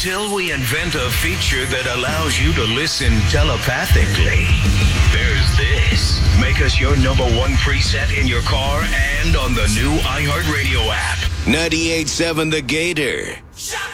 Until we invent a feature that allows you to listen telepathically. There's this. Make us your number one preset in your car and on the new iHeartRadio app. 98.7 The Gator.